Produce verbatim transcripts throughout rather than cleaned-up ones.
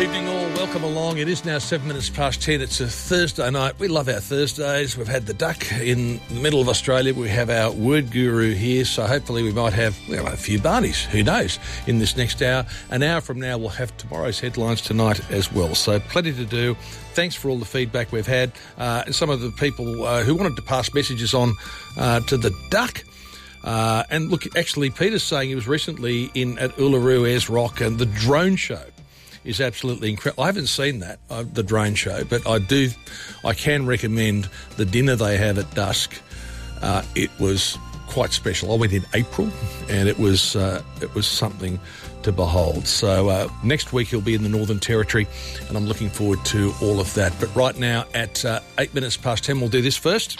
Evening all, welcome along. It is now seven minutes past ten. It's a Thursday night. We love our Thursdays. We've had the duck in the middle of Australia. We have our word guru here, so hopefully we might have well, a few Barneys, who knows, in this next hour. An hour from now we'll have tomorrow's headlines tonight as well. So plenty to do. Thanks for all the feedback we've had. Uh, some of the people uh, who wanted to pass messages on uh, to the duck. Uh, and look, actually Peter's saying he was recently in at Uluru Ayers Rock and the drone show is absolutely incredible. I haven't seen that, uh, the drone show, but I do, I can recommend the dinner they have at dusk. Uh, it was quite special. I went in April, and it was uh, it was something to behold. So uh, next week he'll be in the Northern Territory, and I'm looking forward to all of that. But right now, at uh, eight minutes past ten, we'll do this first.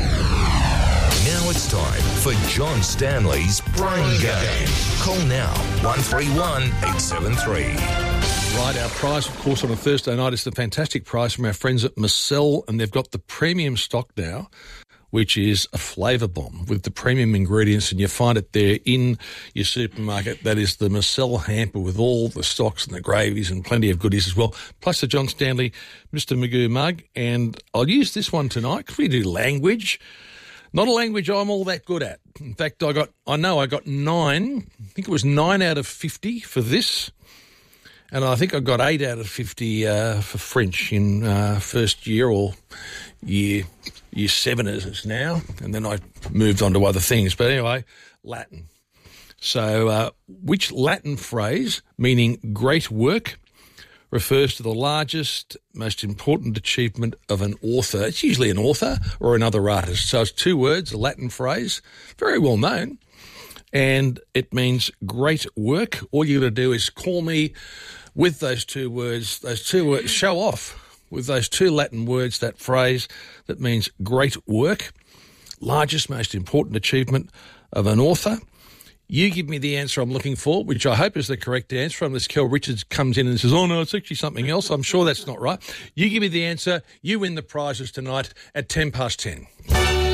Now it's time for John Stanley's Brain Game. Call now, one three one eight seven three. Right, our prize, of course, on a Thursday night is the fantastic prize from our friends at Marcel, and they've got the premium stock now, which is a flavour bomb with the premium ingredients, and you find it there in your supermarket. That is the Marcel hamper with all the stocks and the gravies and plenty of goodies as well, plus the John Stanley Mister Magoo mug. And I'll use this one tonight because we do language. Not a language I'm all that good at. In fact, I got, I know I got nine, I think it was nine out of fifty for this. And I think I got eight out of fifty uh, for French in uh, first year or year year seven as it's now. And then I moved on to other things. But anyway, Latin. So uh, which Latin phrase, meaning great work, refers to the largest, most important achievement of an author? It's usually an author or another artist. So it's two words, a Latin phrase, very well known. And it means great work. All you got to do is call me with those two words, those two words, show off with those two Latin words, that phrase that means great work, largest, most important achievement of an author. You give me the answer I'm looking for, which I hope is the correct answer, unless Kel Richards comes in and says, oh, no, it's actually something else. I'm sure that's not right. You give me the answer. You win the prizes tonight at ten past ten.